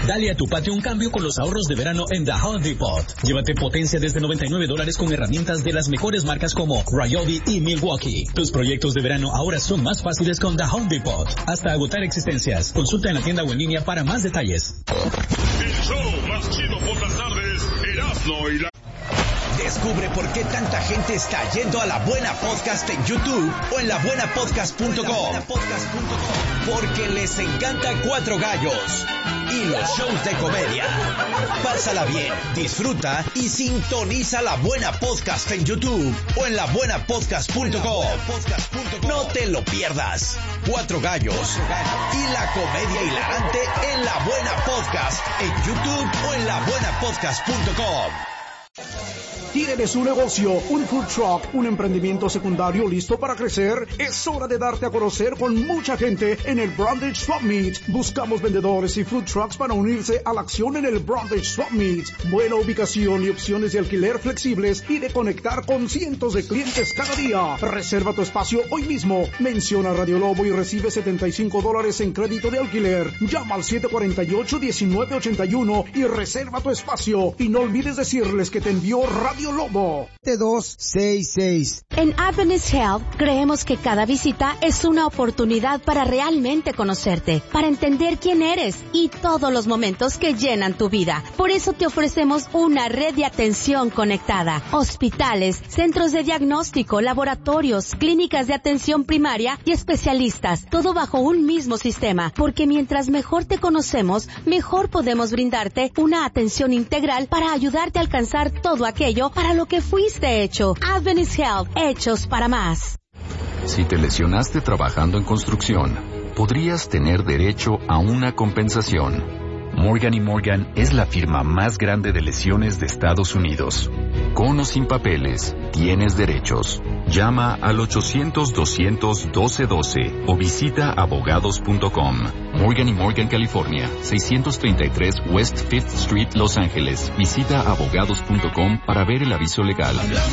Dale a tu patio un cambio con los ahorros de verano en The Home Depot. Llévate potencia desde $99 con herramientas de las mejores marcas como Ryobi y Milwaukee. Tus proyectos de verano ahora son más fáciles con The Home Depot. Hasta agotar existencias. Consulta en la tienda o en línea para más detalles. El show más chido por las tardes, Erasmo y la... Descubre por qué tanta gente está yendo a La Buena Podcast en YouTube o en labuenapodcast.com. Porque les encanta Cuatro Gallos y los shows de comedia. Pásala bien, disfruta y sintoniza La Buena Podcast en YouTube o en labuenapodcast.com. No te lo pierdas. Cuatro Gallos y la comedia hilarante en La Buena Podcast en YouTube o en labuenapodcast.com. ¿Tienes un negocio, un food truck, un emprendimiento secundario listo para crecer? Es hora de darte a conocer con mucha gente en el Brandage Swap Meet. Buscamos vendedores y food trucks para unirse a la acción en el Brandage Swap Meet. Buena ubicación y opciones de alquiler flexibles y de conectar con cientos de clientes cada día. Reserva tu espacio hoy mismo. Menciona Radio Lobo y recibe $75 en crédito de alquiler. Llama al 748-1981 y reserva tu espacio. Y no olvides decirles que te envió Radio Lobo. 266. En Adventist Health creemos que cada visita es una oportunidad para realmente conocerte, para entender quién eres y todos los momentos que llenan tu vida. Por eso te ofrecemos una red de atención conectada, hospitales, centros de diagnóstico, laboratorios, clínicas de atención primaria y especialistas, todo bajo un mismo sistema, porque mientras mejor te conocemos, mejor podemos brindarte una atención integral para ayudarte a alcanzar todo aquello para lo que fuiste hecho. Adventist Health, hechos para más. Si te lesionaste trabajando en construcción, podrías tener derecho a una compensación. Morgan & Morgan es la firma más grande de lesiones de Estados Unidos. Con o sin papeles, tienes derechos. Llama al 800-200-1212 o visita abogados.com. Morgan & Morgan, California, 633 West 5th Street, Los Ángeles. Visita abogados.com para ver el aviso legal.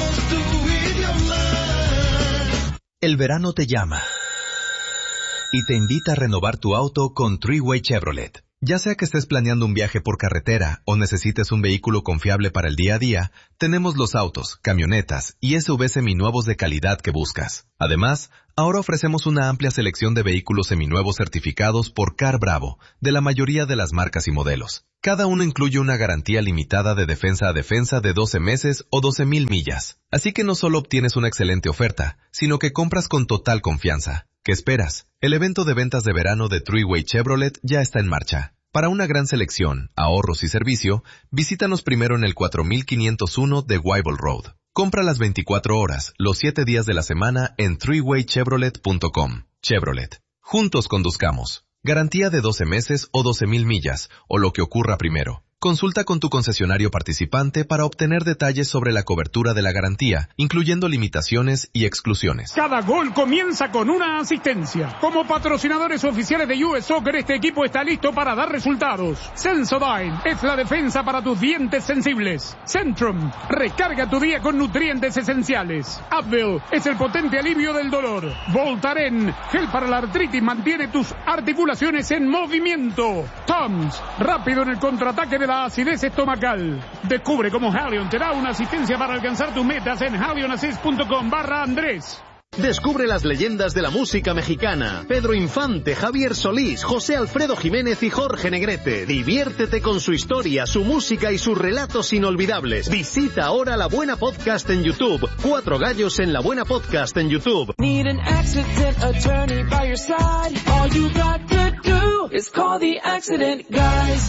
El verano te llama y te invita a renovar tu auto con Three-Way Chevrolet. Ya sea que estés planeando un viaje por carretera o necesites un vehículo confiable para el día a día, tenemos los autos, camionetas y SUV seminuevos de calidad que buscas. Además, ahora ofrecemos una amplia selección de vehículos seminuevos certificados por Car Bravo, de la mayoría de las marcas y modelos. Cada uno incluye una garantía limitada de defensa a defensa de 12 meses o 12,000 millas. Así que no solo obtienes una excelente oferta, sino que compras con total confianza. ¿Qué esperas? El evento de ventas de verano de Three-Way Chevrolet ya está en marcha. Para una gran selección, ahorros y servicio, visítanos primero en el 4501 de Weibull Road. Compra las 24 horas, los 7 días de la semana en threewaychevrolet.com. Chevrolet. Juntos conduzcamos. Garantía de 12 meses o 12,000 millas, o lo que ocurra primero. Consulta con tu concesionario participante para obtener detalles sobre la cobertura de la garantía, incluyendo limitaciones y exclusiones. Cada gol comienza con una asistencia. Como patrocinadores oficiales de US Soccer, este equipo está listo para dar resultados. Sensodyne es la defensa para tus dientes sensibles. Centrum, recarga tu día con nutrientes esenciales. Advil es el potente alivio del dolor. Voltaren, gel para la artritis, mantiene tus articulaciones en movimiento. Tums, rápido en el contraataque de la acidez estomacal. Descubre cómo Halion te da una asistencia para alcanzar tus metas en halionassist.com/Andrés. Descubre las leyendas de la música mexicana. Pedro Infante, Javier Solís, José Alfredo Jiménez y Jorge Negrete. Diviértete con su historia, su música y sus relatos inolvidables. Visita ahora La Buena Podcast en YouTube. Cuatro Gallos en La Buena Podcast en YouTube. Need an accident attorney by your side. All you got to do is call the accident guys.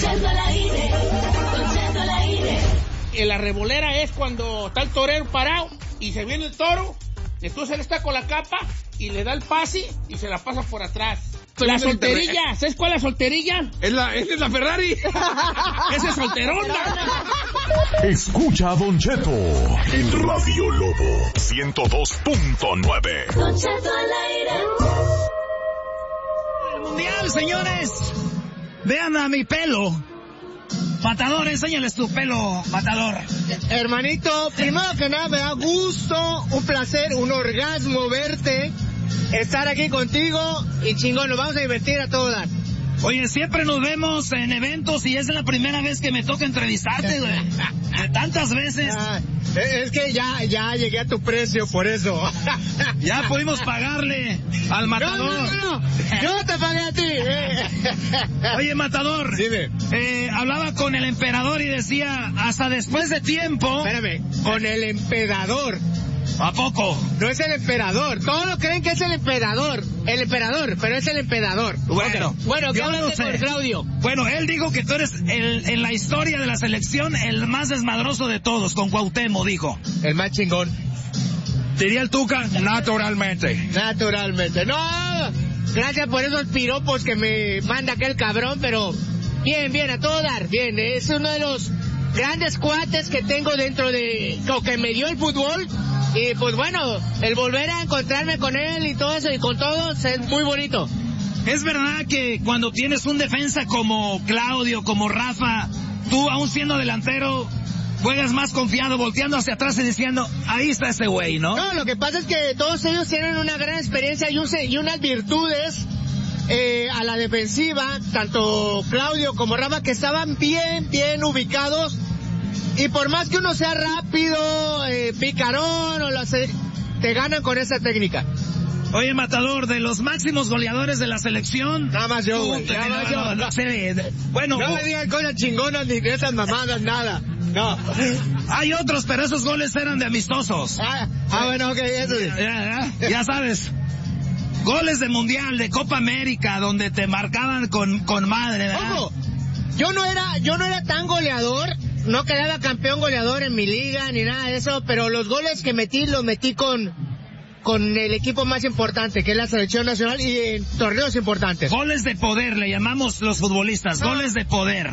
La revolera es cuando está el torero parado y se viene el toro. Entonces él está con la capa y le da el pase y se la pasa por atrás. La solterilla, ¿sabes cuál es la solterilla? Esa es la Ferrari. Esa es solterona. Escucha a Don Cheto en Radio Lobo 102.9. Don Cheto al aire. El mundial, señores. Vean a mi pelo. Matador, enséñales tu pelo, Matador. Hermanito, primero que nada me da gusto, un placer, un orgasmo verte, estar aquí contigo y chingón, nos vamos a divertir a todas. Oye, siempre nos vemos en eventos y es la primera vez que me toca entrevistarte, güey. De tantas veces. Es que ya llegué a tu precio, por eso. Ya pudimos pagarle al Matador. No. Yo te pagué a ti. Oye, Matador. Dime. Hablaba con el emperador y decía, hasta después de tiempo... Espérame, con el emperador. ¿A poco? No es el emperador. Todos creen que es el emperador, pero es el emperador. Bueno, ¿qué hablaste con Claudio? Bueno, él dijo que tú eres en la historia de la selección el más desmadroso de todos, con Cuauhtémoc, dijo. El más chingón. Diría el Tuca, naturalmente. No, gracias por esos piropos que me manda aquel cabrón, pero bien, a todo dar, bien. Es uno de los grandes cuates que tengo dentro de lo que me dio el fútbol. Y pues bueno, el volver a encontrarme con él y todo eso y con todos es muy bonito. ¿Es verdad que cuando tienes un defensa como Claudio, como Rafa, tú aún siendo delantero, juegas más confiado, volteando hacia atrás y diciendo, ahí está ese güey, ¿no? No, lo que pasa es que todos ellos tienen una gran experiencia y unas virtudes a la defensiva, tanto Claudio como Rafa, que estaban bien ubicados. Y por más que uno sea rápido, picarón, te ganan con esa técnica. Oye, Matador, de los máximos goleadores de la selección... Nada más yo, güey. Bueno, no me digan cosas chingonas ni de esas mamadas, nada. No. Hay otros, pero esos goles eran de amistosos. Bueno, ok, eso. Ya sabes. Goles de Mundial, de Copa América, donde te marcaban con madre, ¿verdad? Ojo, yo no era tan goleador... No quedaba campeón goleador en mi liga ni nada de eso, pero los goles que metí los metí con el equipo más importante, que es la selección nacional, y en torneos importantes. Goles de poder, le llamamos los futbolistas, goles de poder.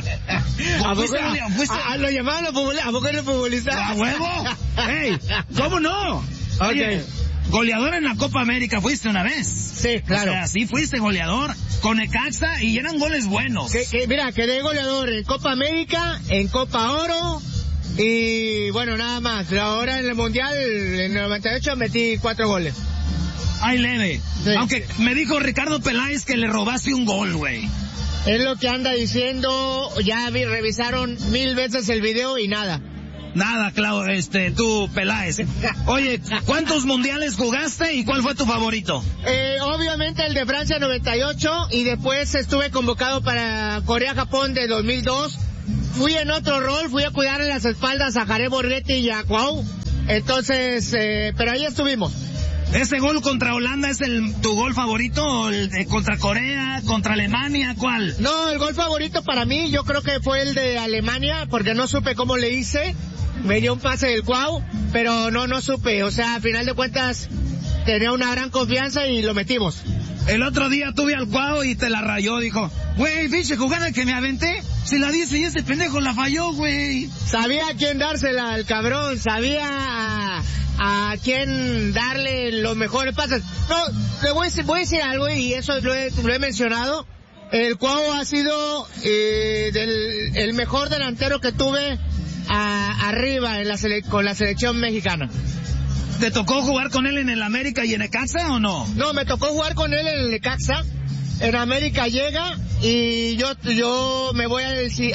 ¿Lo llamaban los futbolistas? ¿A poco eres futbolista? ¿A huevo? ¡Ey! ¿Cómo no? Oye, goleador en la Copa América fuiste una vez. Sí, claro. O sea, sí fuiste goleador con Necaxa y eran goles buenos. Mira, quedé goleador en Copa América, en Copa Oro y bueno, nada más. Ahora en el Mundial, en el 98, metí 4 goles. Ay, leve. Sí. Aunque me dijo Ricardo Peláez que le robaste un gol, güey. Es lo que anda diciendo, ya revisaron 1000 veces el video y nada. Nada, tú, Peláez. Oye, ¿cuántos mundiales jugaste y cuál fue tu favorito? Obviamente el de Francia 98 y después estuve convocado para Corea-Japón de 2002. Fui en otro rol, fui a cuidarle las espaldas a Jared Borghetti y a Cuau. Entonces, pero ahí estuvimos. ¿Ese gol contra Holanda es tu gol favorito? ¿Contra Corea? ¿Contra Alemania? ¿Cuál? No, el gol favorito para mí yo creo que fue el de Alemania, porque no supe cómo le hice. Me dio un pase del Cuau, pero no supe. O sea, a final de cuentas, tenía una gran confianza y lo metimos. El otro día tuve al Cuau y te la rayó, dijo, güey, pinche jugada que me aventé, se la dice y ese pendejo la falló, güey. Sabía a quién dársela al cabrón, sabía a quién darle los mejores pases. No, le voy a decir algo y eso lo he mencionado. El Cuau ha sido el mejor delantero que tuve arriba con la selección mexicana. ¿Te tocó jugar con él en el América y en Necaxa o no? No, me tocó jugar con él en el Necaxa. En América llega y yo me voy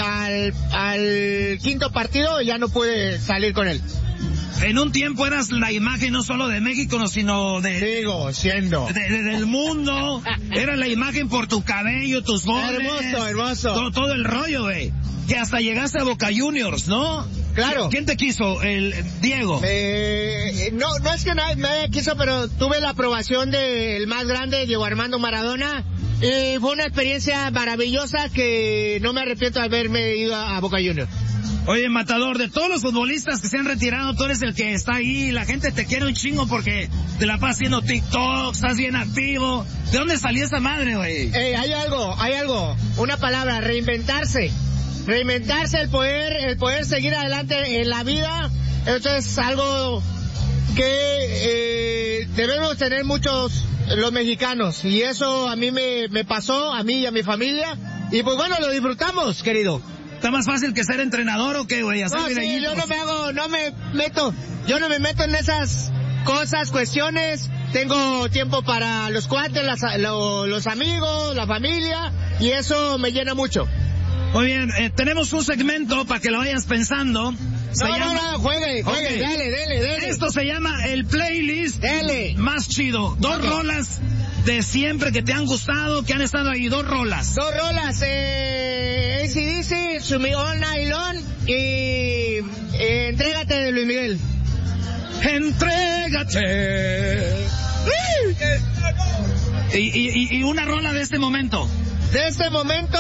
al quinto partido y ya no pude salir con él. En un tiempo eras la imagen no solo de México, sino Sigo siendo. Del mundo. Era la imagen por tu cabello, tus goles. Hermoso. Todo el rollo, güey. Que hasta llegaste a Boca Juniors, ¿no? Claro. ¿Quién te quiso? ¿El Diego? No es que nadie me quiso, pero tuve la aprobación del más grande, Diego Armando Maradona. Y fue una experiencia maravillosa que no me arrepiento de haberme ido a Boca Juniors. Oye, Matador, de todos los futbolistas que se han retirado, tú eres el que está ahí, la gente te quiere un chingo porque te la pasas haciendo TikTok, estás bien activo. ¿De dónde salió esa madre, güey? Hay algo, una palabra, reinventarse, el poder seguir adelante en la vida. Eso es algo que debemos tener muchos los mexicanos, y eso a mí me pasó, a mí y a mi familia, y pues bueno, lo disfrutamos, querido. ¿Está más fácil que ser entrenador o qué, güey? No, sí, yo no me meto en esas cosas, cuestiones. tengo tiempo para los cuates, los amigos, la familia, y eso me llena mucho. Muy bien, tenemos un segmento para que lo vayas pensando. Juegue, okay. Dele. Esto se llama el playlist más chido. Dos rolas de siempre que te han gustado, que han estado ahí. Dos rolas, AC/DC, Sumi All Night Long y Entrégate de Luis Miguel. Entrégate. Y una rola de este momento. De este momento,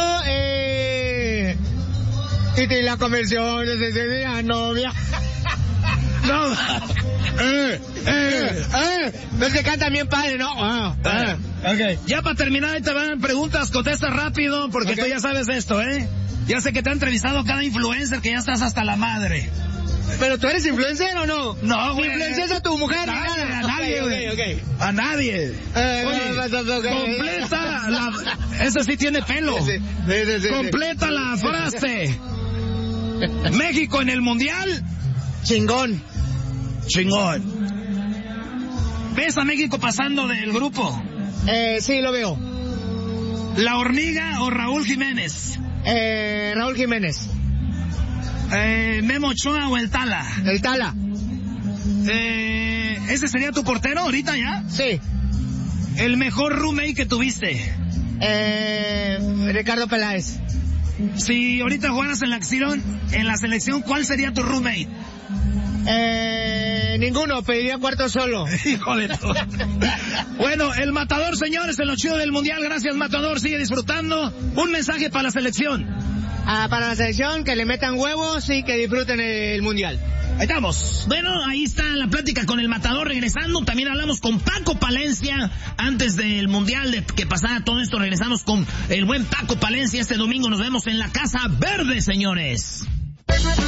y la conversión de la novia. No. No se canta bien padre, ¿no? Okay. Ya para terminar, te van preguntas, contesta rápido, porque tú ya sabes esto, Ya sé que te ha entrevistado cada influencer, que ya estás hasta la madre. ¿Pero tú eres influencer o no? No, güey. ¿Influencias a tu mujer? A nadie, güey. A nadie. Completa la... Ese sí tiene pelo. Sí. Completa la frase. México en el Mundial. Chingón. ¿Ves a México pasando del grupo? Sí, lo veo. ¿La Hormiga o Raúl Jiménez? Raúl Jiménez. ¿Memo Ochoa o el Tala? El Tala. ¿Ese sería tu portero ahorita ya? Sí. ¿El mejor roommate que tuviste? Ricardo Peláez. Si ahorita jugaras en la selección, ¿cuál sería tu roommate? Ninguno, pediría cuarto solo. Híjole. Bueno, el Matador, señores, en lo chido del Mundial. Gracias, Matador, sigue disfrutando. Un mensaje para la selección. Para la selección, que le metan huevos y que disfruten el Mundial. Ahí estamos. Bueno, ahí está la plática con el Matador. Regresando, también hablamos con Paco Palencia antes del Mundial, de que pasara todo esto. Regresamos con el buen Paco Palencia. Este domingo nos vemos en la Casa Verde, señores.